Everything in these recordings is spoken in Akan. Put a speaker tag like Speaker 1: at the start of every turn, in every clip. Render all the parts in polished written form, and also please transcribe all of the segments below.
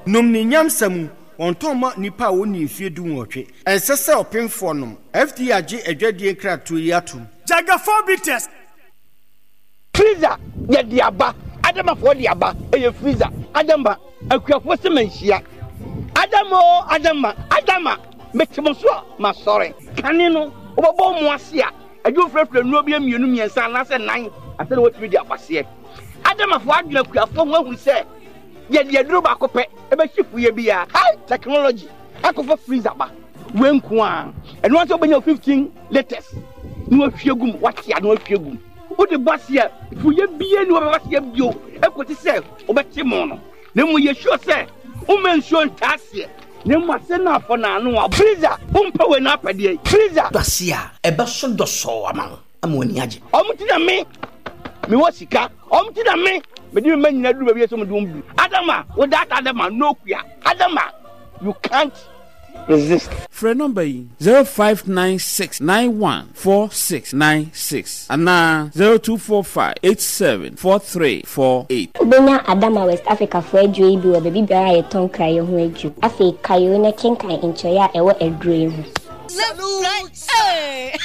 Speaker 1: Nom ni nyamsamu ontoma nipa woni fie du nwotwe. Ensese opemfo nom. FDA age adwadie kratu yatum.
Speaker 2: Jagafobites.
Speaker 3: Freezer ye diaba. Adama for diaba. Eye freezer. Adama akuafo se manhia. Adama metimoso ma sorry. Kane no obobo mu ase a adwo frefre no bi amienu miensa na se nan ase na wotimi di apase. Adama for adwo akuafo ho ahu se ye duro ba kope e be shifu ye bia high technology akofo freezer ba wenku a eno anto benya 15 latest no ahwiegum watia no ahwiegum wo de basia fu ye bia no be basia bio ekoti se obeti mo no na mu ye sure se o mention tasie ne mu ase na afọ na anu a freezer umpa we na apade freezer
Speaker 4: basia ebe so doso ama amoni age
Speaker 3: omuti na me wasika omuti na me di me nyina duru be so mu dum du Adama with that Adama no kuya Adama you can't resist.
Speaker 5: Phone number 0596914696 and 0245874348.
Speaker 6: Ubenya Adama West Africa for edru ibi we baby bia ye ton kra ye ho edru. Afi kayo na kenkan enchoya ewo edru yi ho. Hey.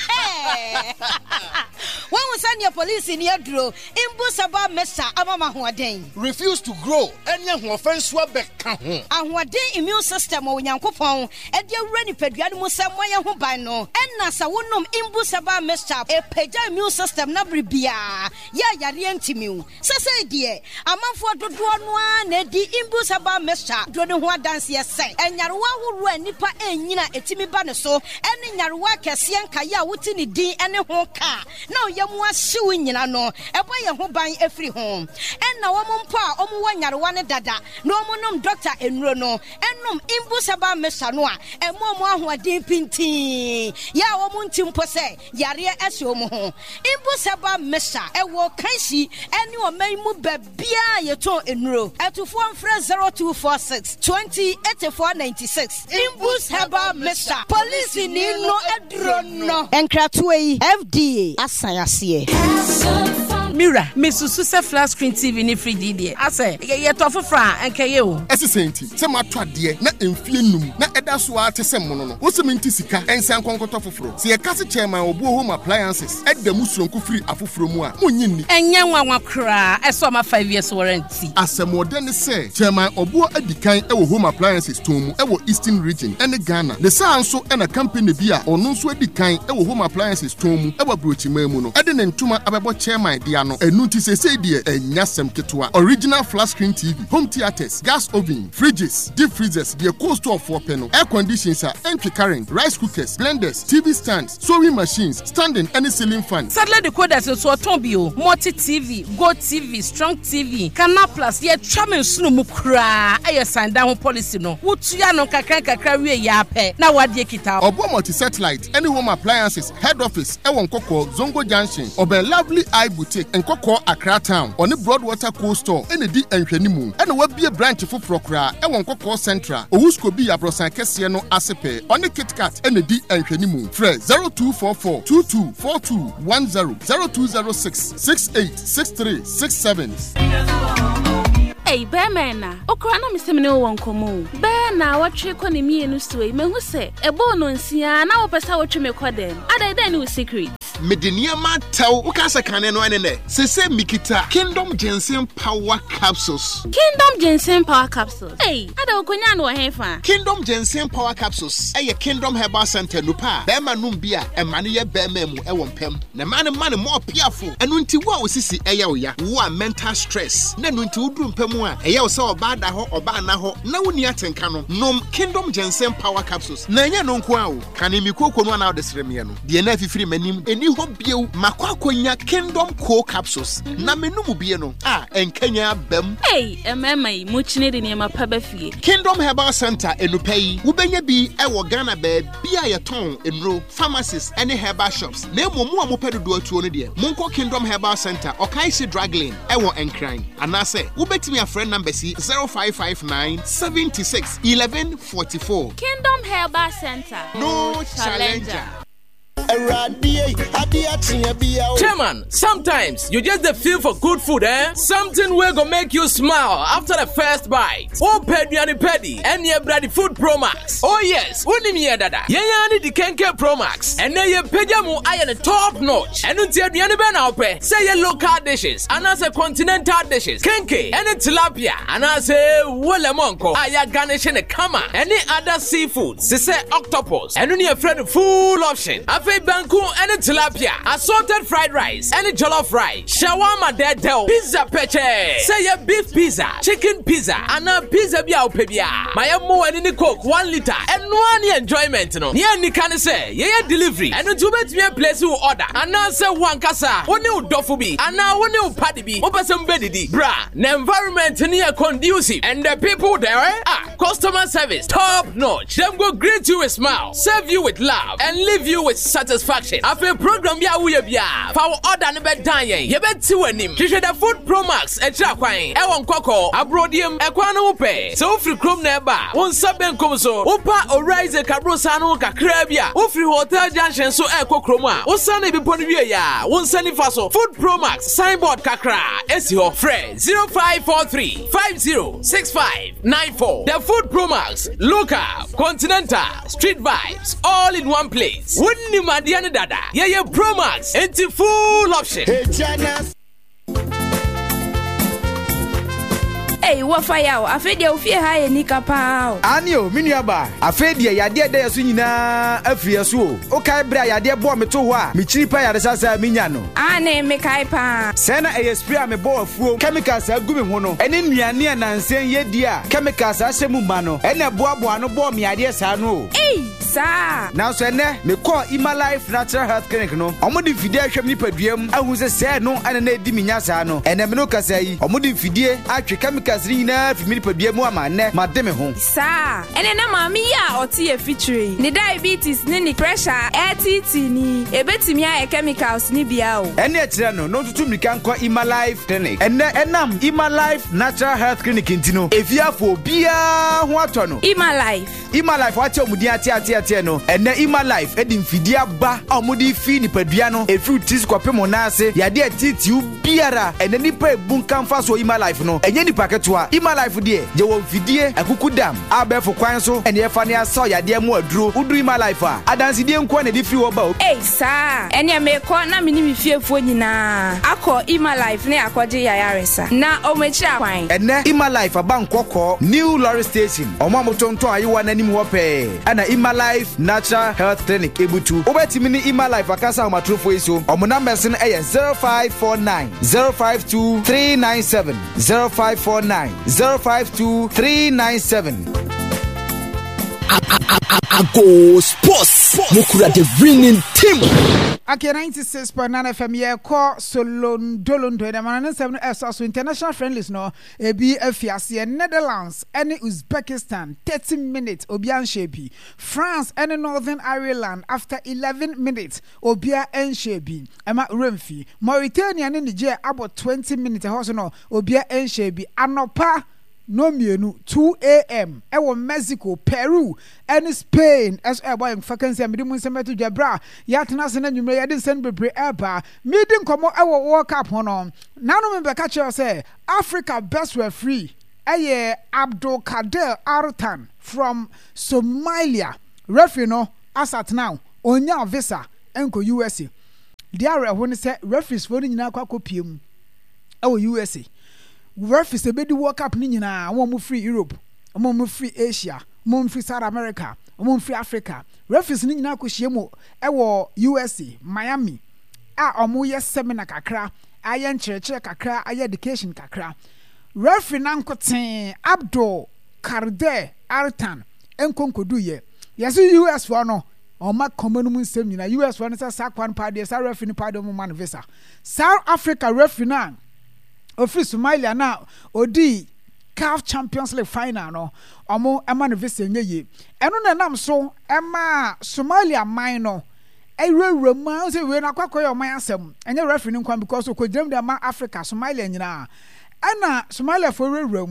Speaker 7: When we send your police in your draw, Imbusaba Mesa Amama Huaden.
Speaker 8: Refuse to grow, and young offense swabek.
Speaker 7: And what day immune system or Yankopon, and your ready pediamus somewhere who by no, and Nasa wonum Imbusaba Mesa, a peja immune system nabri bia, ya rientimu. Sasa dear, a man for the one, Eddie Imbusaba Mesa, don't what dance yes say, and Yarwa who run Nipa and Yina etimi banaso, and in Yarwa Cassian Kaya Wutini D and a whole car. No, yamwa suing yina no, a boy who buying every home. And now woman pa, one yarwana dada, no monum doctor and rono, and num Imbusaba Mesanoa, and moma who are deep in tea. Ya woman timpose, Yaria Esomo. Imbusaba Mesa, a walk Kansi, and you may move bia your toe in row, at to form fresh 0246 208496. Imbusaba Mesa, police in no adrono, and Kratway FDA. Asayasiye
Speaker 9: Mira, Mrs. Susa flat screen TV ni free DD. I say, ye tofu fra enke ye o.
Speaker 8: Esenti, se matwa de na emfie num na eda so a tese mono no. Wo se menti sika ensan konkoto foforo. Se ye kase chairman obu home appliances edda musronku free afoforo mu a munyi ni.
Speaker 9: Enye nwanwa kra, eso ma 5 years warranty.
Speaker 8: Asemode ne se chairman obu adikan e wo home appliances tomu e wo Eastern region ene Ghana. Ne sa nso e na company bi a ono nso adikan e wo home appliances tomu e wo brochima mu no. Ede ne ntuma abebo chairman dia no enuti se die enyasem ketwa. Original flat screen TV, home theaters, gas oven, fridges, deep freezers, the cost of 4 panel, air conditioners, entry current, rice cookers, blenders, TV stands, sewing machines, standing any ceiling fan.
Speaker 9: Sadly the code is so tombio, multi TV, Go TV, Strong TV, Canal Plus, ye chairman sunu mukra, aye sign down policy no. Wutuya no kakra we yape. Na wadie kita.
Speaker 8: Obo multi satellite, any home appliances, head office, Ewon Koko, Zongo Junction, Obe Lovely Eye Boutique, and Koko Accra Town, on the Broadwater Coast Store, and the Enchenimu, and will be a branch of Procra, Ewon Koko Central, Owusko be a Brosan Kesiano Asepe, on the Kit Kat, and the Enchenimu. Fred 0244 224210 0206 686367.
Speaker 10: Hey, Bearmana, Okrana Missemino won't come. Bear now, what trick on me and Ustway, men who say, a bone on Sia, now a passa what you make for them. Are they with secret?
Speaker 11: Medenia Matau, Ukasa Canano and Sese Mikita, Kingdom Ginseng Power Capsules.
Speaker 10: Kingdom Ginseng Power Capsules. Hey, I don't know Hefa.
Speaker 11: Kingdom Ginseng Power Capsules. A Kingdom Herbal Center Nupa, Bema Numbia, and Mania Bememu, Ewon Pem. The man more piaful, and until what was Sissy Ayoya, who mental stress. Then until Udrum Pemua, Ayo saw Badaho or Banaho, no Niatan Canon, Nom Kingdom Ginseng Power Capsules. Nanya non quao, Canimico Conwan out the Sremiano. The NF free menim, and hope you Makwakonya Kingdom Co capsules. Na menu bieno. And Kenya Bem.
Speaker 10: Hey, Mamma, much needing in my pabefi.
Speaker 11: Kingdom Herbal Center in Upay, Ubenya be a Ghana bed, Bia Ton in row, pharmacies, any herbal shops. Name Momo Mopedu to Onedia. Monko Kingdom Herbal Center, or Kaisi Drag Lane, Ewo and Crime. And I say, Ubet me a friend number C 0559 76 1144.
Speaker 10: Kingdom Herbal Center.
Speaker 11: No challenger.
Speaker 5: Chairman, sometimes you just the feel for good food, eh? Something will go make you smile after the first bite. Oh, Pedi, and your bloody food Pro Max. Oh, yes, Unimia Dada. Yayani the Kenke Pro Max. And then your Pejamu iron top notch. And until the Aniben say your local dishes, and as a continental dishes, Kenke, and a tilapia, and I say, Wolamonko, Aya Garnish and a Kama, any other seafood, say octopus, and only a friend full option. Afe Banku and a tilapia, assorted fried rice, and a jollof rice, shawarma dead del, pizza peche, say a beef pizza, chicken pizza, and a pizza biao pebia. My mo and in the coke 1 liter, and one enjoyment no. Here ni can say, yeah delivery, and to bet me a place who order, and now say one casa, one new dofubi, and now one new paddy be, open some beddy, bra, the environment near conducive, and the people there, customer service, top notch. Them go greet you with smile, serve you with love, and leave you with satisfaction. After program ya we bia, for order ne bed dying, ye bet to him. Kisha the Food Pro Max, a traquine, a one coco, a brodium, a quano pay. So free crum neba, one subben comso, opa or rise a cabrosano cacrabia, o free hotel junction so echo chroma, o sunny be ponivia, one sunny faso, Food Pro Max, signboard cacra, is your friend 0543 506594. The Food Pro Max, local, continental, street vibes, all in one place. Wouldn't you, Madiana Dada? Yeah, Pro Max, into full option. Hey, Janice.
Speaker 2: Hey, what fire? I feel you fear high and nika pow.
Speaker 12: Anio, Miniaba. I feel ya dear there swingina, a free as well. Okay, Bra, ya dear boy me to wa, me cheaper at the Sasa Miniano. Ane me kaipa. Sena a spray me boy full chemicals are good mono. And in Miania and saying ye dear, chemicals are semumano, and a boy no boy me idea sano. Hey, sir. Now, Sene, me call Ima Life Natural Health Clinic no. Omodi Fidea Shami Padium, I was a sad no and a name Dimiasano, and a Menoka say, Omodi Fidea, actually chemicals. Rina for me podium ma madame home. Sir, and then mama ya or tea featuring. Ni diabetes, ni pressure, ATT ni, ebetimi ya chemicals ni biao. Ene tirano no tutu mi kan kwa Ima Life Clinic. Enam Ima Life Natural Health Clinic intino. Evia for bia ho atono. Ima Life wacha omudi ati no. Ene Ima Life edim fidia ba omudi fi ni padua no. Efru tis kwape monase ya de titi biara ene nipa ebunkan fa so Ima Life no. Enye ni paketo Ima Life die je won fidie akuku dam abefo kwan so ene efa ne aso ya de mu aduro udu Ima Life adansi die nko na di free wo ba o sir ene me ko na mini mi fiefo nyina akọ Ima Life ne akọje yayaresa na o mechi akwan ene Ima Life aba nkọkọ New Lorry Station omo motonto ayewa na nim wo pe ana Ima Life Natural Health Clinic ebutu obetimi ni Ima Life akasa o matrofo iso omo numbers no 0549 052 397 0549 052397.
Speaker 4: Ago Sports Mukura the winning team.
Speaker 13: Okay, 96.9 FM ye ko Solondolondo the man 7 so international friendlies no e bi afiase Netherlands and Uzbekistan 30 minutes obian shebi France and Northern Ireland after 11 minutes obia en shebi ema remfi Mauritania and Niger about 20 minutes house no obia en shebi anopa no mienu 2 a.m. Ewo Mexico, Peru, and Spain. As a boy in vacancy, I'm doing some to Jabra. Yatnas and you may send Bebre Eba. Meeting come our walk up on. Now, remember, catch you say Africa best referee. Aye, Abdul Kader Artan from Somalia. Referee no, as at now, Onya visa, Enko USA. The area when say referees for the Nako our USA. Referees a bedi World Cup ni nyina won free Europe, won free Asia, won free South America, won free Africa. Referees ni nyina ko hyiemo ewo USA, Miami. Omo ye seminar kakra, aye nkyerɛkyerɛ kakra, aye education kakra. Referee nankoten Abdul Kader Artan enkonkodu ye. Yeso US for no Oma common nsem nyina US for no say sakwan party, say referee party mo man visa. South Africa referee na Office Somalia na odi CAF Champions League final no omo ema no visa nyeye eno na nam so ema Somalia man no ewura ma say we na kwakoy oman asem enye referee nkwan because ko jam dem ma Africa Somalia nyina ana Somalia for ewura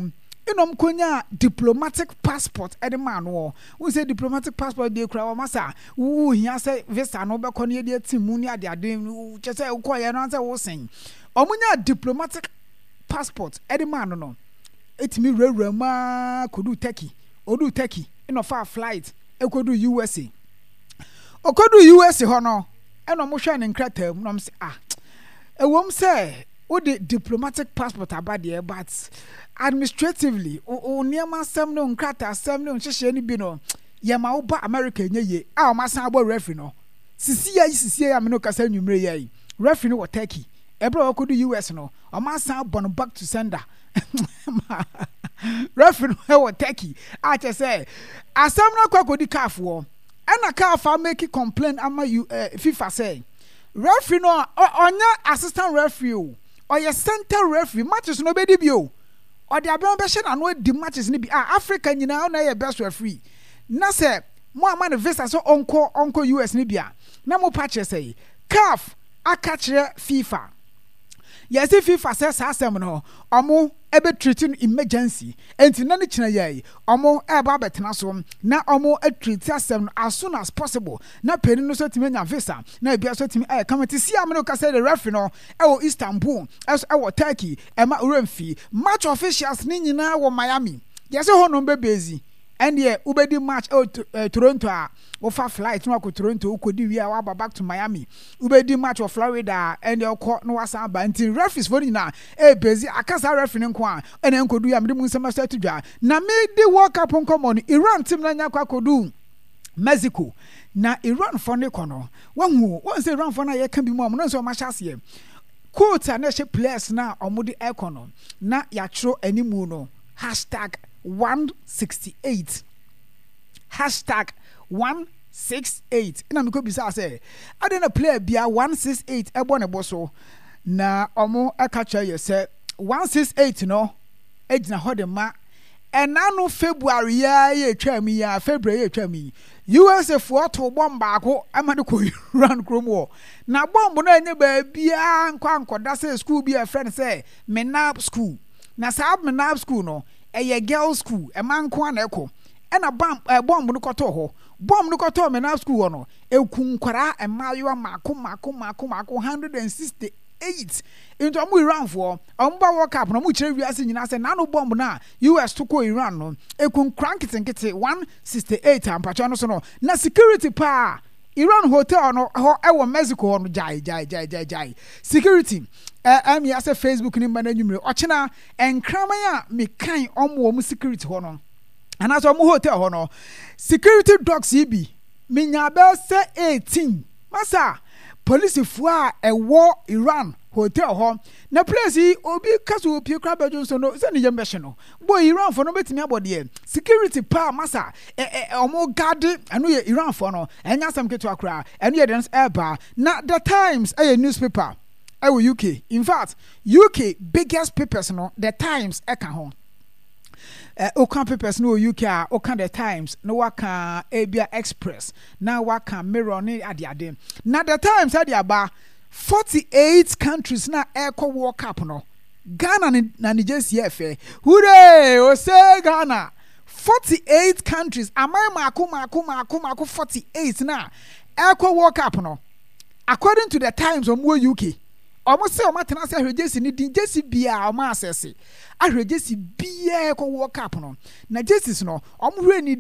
Speaker 13: inom konya diplomatic passport ede man wo we say diplomatic passport dey kura wa masa wo hia say visa no be kono dey timu ni ade che say wo koye no say wo sen omunya diplomatic passport ede man no etimi rewura ma kodu Turkey odu Turkey ino fa flight ekodu USA okodu USA ho no eno mo hwe ne nkratam no say ewom say wo the diplomatic passport abade but administratively o niam asem no nkrata asem no nhehye ni bi no ye ma wo ba America nyeye o ma san abo referee no sisi ya me no kasa nwumre ye referee no wo Turkey ebra okodu US no o ma san bon back to sender referee no wo Turkey a che say asem no kwakodi CAF wo na CAF make complaint ama FIFA say referee no onya assistant referee or your center referee matches no be bio or the abem be na no di matches ni bi Africa nyina na your best referee na say mo ama no visa so onko US ni bia na mo patch say CAF akachire FIFA yes FIFA says asem no omo ebe treating emergency enti na ni china yai omo eba betena so na omo treat asem as soon as possible na peni no so timi nya visa na ebia so timi committee see am no ka say the referee no e Istanbul as e Turkey e ma uremfi match officials ni nyina wo Miami yes ho no be busy and ye ubedi match Toronto a ofa flight no akọ Toronto ukodi wi a wa back to Miami ubedi match of Florida and ye okọ no wasa ba nti referees for na busy akasa referee nko a ene nkodu ya mde mu nsema start dwa na me di World Cup nkomo no Iran team na nya kwakodu Mexico na Iran for ne kono won say Iran for na ye kan bi mu no so ma hyase quote na she players na omudi econo na ya tro animu no #168 #168 ina me ko bisa say ade na player bia 168 ebo ne boso na omo ekacha ye say 168 no ejina ho de ma enanu February ya ye twami ya February ye twami USA for to bomb baako amade ko run kromo na bomb no anye ba bia nkwa say school bia friend say menab school na sab menab school no eye girls school e man ko na eko e na bomb no koto ho bomb no koto me na school no ekunkwara e mayo mako 168 into amu Iran for omba World Cup no mu kire wiase nyina se na no bomb na US to ko Iran no ekunkran kitenkete 168 ampacho no so no na security pa Iran hotel no ho e wo Mexico no jai security me as a Facebook ni mana nwumre ochena enkraman a me kan omo mu security ho no ana so mu hotel ho no security dogs ibi minya be se 18 masa police fu a ewo Iran hotel ho na place obi kaso opi kra ba jonso no se ni yembe no boy Iran for no betimi abode security pa masa omo guard anu ye Iran for no enya sam keto akra anu ye dance eba na the Times newspaper UK in fact UK biggest papers no the Times eka ho okan papers no UK okan the Times no waka Abia Express na waka Mirror ni ade na the Times aba 48 countries na eco World Cup no Ghana na Niger CFA hooray o say Ghana 48 countries amai mako 48 na eco World Cup no according to the Times on UK almost say omatena say Jesse ni din Jesse bia o ma assess ahwe Jesse bia ko World Cup no na Jesse no omhwe ni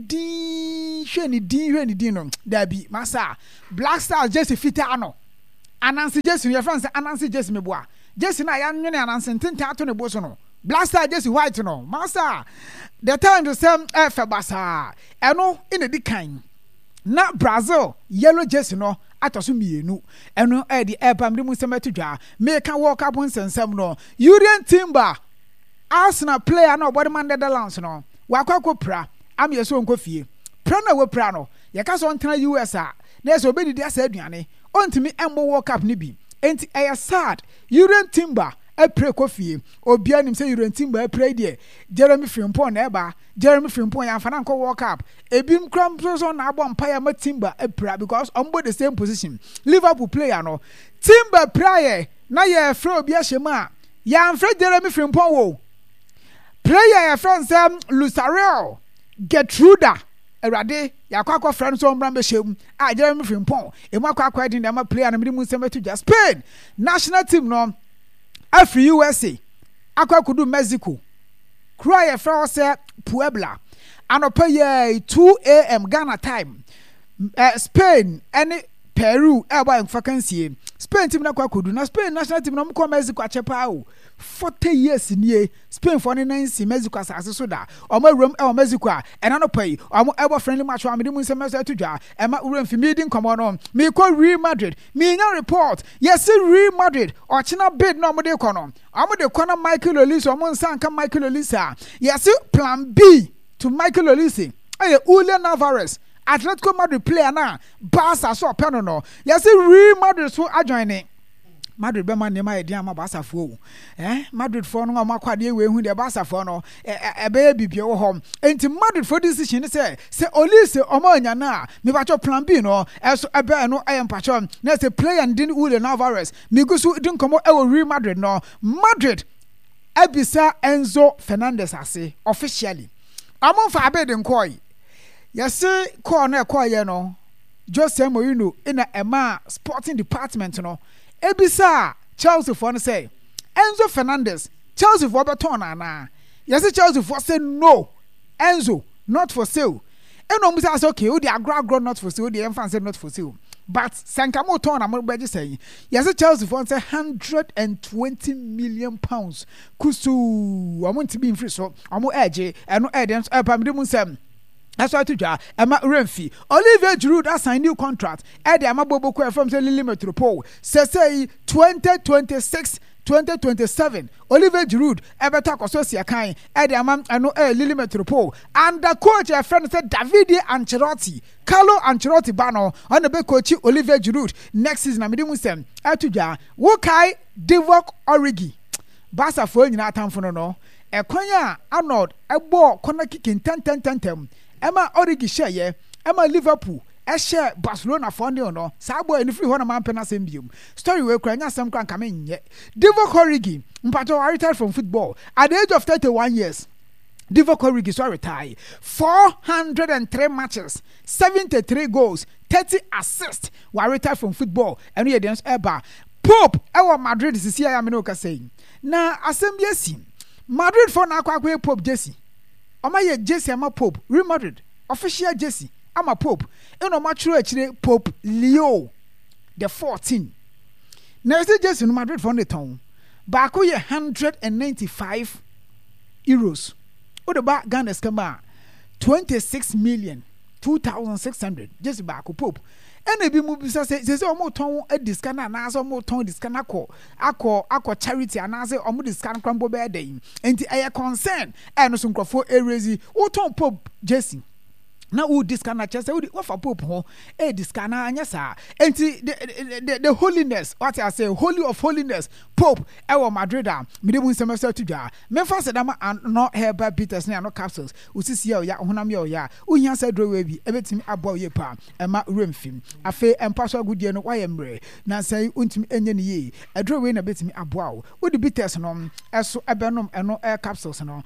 Speaker 13: din no da bi masa Black Stars Jesse fita no Anansi Jesse your friends Anansi Jesse meboa Jesse na ya nwene Anansi ntinta ato ne boso no Black Star Jesse white no masa the time to say febasa eno in the kan na Brazil yellow Jesse no atoso mienu eno di ebam de musematu dwa make World Cup nsensem no Urian Timber Arsenal player no body man Netherlands no wakwa pra am yeso onko fie pra na we pra no ye ka so ntena US a na so obedi dia sa aduane ontimi embo World Cup ni bi enti sad Urian Timber pray coffee obia nim say Urian Timber pray there Jeremy Frimpong na eba Jeremy Frimpong ya fana nko World Cup ebim kram so na abo empire ma Timber pray because on both the same position Liverpool player no Timber pray na ye frɛ obia shema ya mfrɛ Jeremy Frimpong wo player your friend Sam Lucarel Getruda Erade yakwa friend so mbra mbehiem a Jeremy Frimpong emu akwa din dem player na medimu nsem to just Spain national team no afri USA akwa kudu Mexico kura your friend say Puebla anopa ye 2 a.m. Ghana time Spain any Peru eba en vacancy Spain team na kwa kudu na Spain national team na mko Mexico achepa o 40 years nie Spain for 9 Mexico asase so da omo rom e Mexico a ena no pai omo ebo friendly match wa me dim nsem so atudwa e ma ura mfi meeting komo no me ko Real Madrid me nya report yes Real Madrid o china bid no omo de kono na Michael Olise omo nsanka Michael Olise yes plan B to Michael Olise aye Julian Alvarez Atletico Madrid player na Barca so peno no yes Real Madrid so adjoining Madrid be man nema edi ama Barca fo Madrid fo no ma kwade we hu de Barca fo no be bibie wo hom enti Madrid for decision say Olise omo anya na me ba cho plan B no eso ebe no ayem pa cho na say player ndin Julian Alvarez me gusu din komo e wo Real Madrid no Madrid ebisa Enzo Fernandez ase officially amon fa abed nkoi yes call na call ye no Jose Mourinho in a sporting department no ebisa Chelsea for no say Enzo Fernandez Chelsea for beton na yes Chelsea for say no Enzo not for sale eno mu say okay o dey agro not for sale o dey enfan say not for sale but sankamo ton am be say yes Chelsea for say 120 million pounds kusu amonti be free so amo edge eno edem pamdem nsem that's why to Emma Renfi Olivier Giroud has signed new contract at the Amaboko from the Lille Metropole say 2026-2027 Olivier Giroud ever talk associate kind at the Amam Lille Metropole and the coach a friend said Davide Ancelotti Carlo Ancelotti bano on the big coach Olivier Giroud next season amidimusem atuja Wokai Divock Origi Barca for nyina atamfo no Ekonya Arnold ebo corner kicking 10 Emma Origi share Emma Liverpool share Barcelona founding no sa boy ni free ho na man pena sembium story we kra nya sam kran kamen nye Divock Origi mpato retired from football at the age of 31 years Divock Origi so retired 403 matches 73 goals 30 assists were retired from football and we dance eba Pope ewa Madrid sisi ya me no ka say na assembly si Madrid for na akwa Pope Jesse Oma ye Jesse ama Pope Real Madrid official Jesse ama Pope eno ma true achire Pope Leo the 14 na say Jesse no Madrid for the town ba ko ye 195 euros o de ba Ghana skama 26,2,600 Jesse ba ko Pope ene bi mu bisa say omo ton ediska na na so omo ton ediska na akọ charity na say omo diska na krambo be dey enti eye concern eno so nkrofo erezi wo ton Pope Jesse na wo diska na chese wo fa Pope ho diska na anya sa enti the holiness what I say holy of holiness Pope ewo Madrid me de bu nsem to dwa me fa se dama no herbal bitters na no capsules usisi ya honam ya uhia sa drowe bi ebetimi abo ye pa ema remfim afe empaso agudie no waye mre na sai untimi enye ne ye drowe na betimi abo awo wo de bitters no eso ebenom eno air capsules no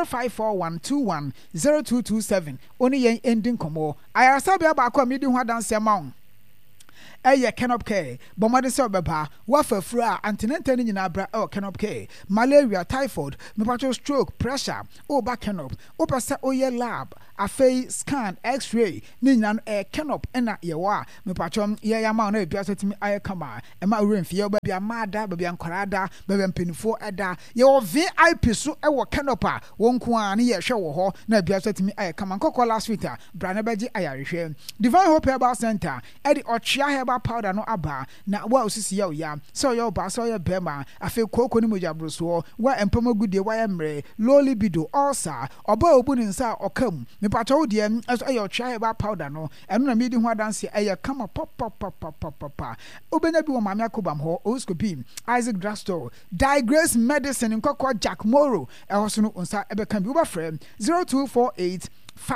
Speaker 13: 0541210227 oni yen ending komo ayarasabia ba akwa medi ho adanse ma Canop Care, Bomade Sobeba, Wafer Fra, Antinenta Nina Bra, Canop Care, Malaria, Typhoid, Mepacho Stroke, Pressure, Oba Canop, Opasa Oye Lab, Afe Scan, X-ray, Ninan Canop, Ena Yawa, Mepachom, Yama, Biasat me Ayakama, Emma Renfio, Baby Amada, Baby Ancorada, Baby Pinfo Ada, your VIP so our Canopa, won't Kwan, show ho, no Biasat me Ayakama, Coco last week, Branabaji Irish, Divine Hope Herbal Center, Eddie Ochia Herbal powder no aba na wa osisi ya so yo ba so yo bema afi koko ni moja bruso wa empama gude wa emre low libido ulcer oba obu ni nsa okam me pato wo de eso ayo try herbal powder no eno na medi ho adanse aye kama pop obenya bi wo mama akobam ho oscopy Isaac Drugstore Digress Medicine nkoko Jack Moro ehoso no nsa ebeka bi wo ba frem 0248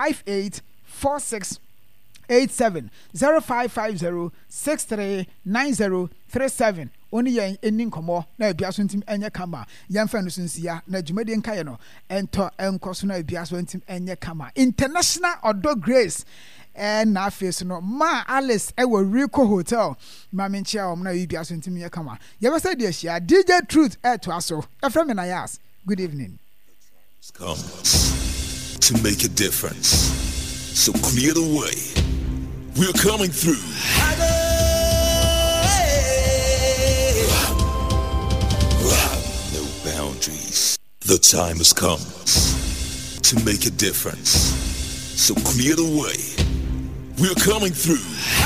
Speaker 13: 5846 87 0550 639037 oni yen eni nkomo na bia so ntim enye kama yemfa no sunsia na dwumade nkaye no ento enkoso na bia so ntim enye kama international odo grace na face no ma Alice ewo Rico Hotel ma menchia om na bia so ntim enye kama yebesa de ahia DJ Truth to aso efra me na yas good evening
Speaker 14: come to make a difference, so clear the way, we're coming through. No boundaries. The time has come to make a difference, so clear the way, we're coming through.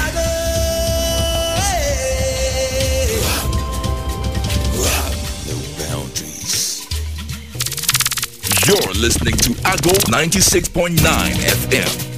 Speaker 14: No boundaries. You're listening to Ago 96.9 FM.